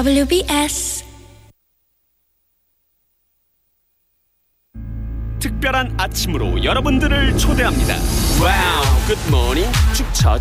WBS 특별한 아침으로 여러분들을 초대합니다. 와우, 굿모닝 축처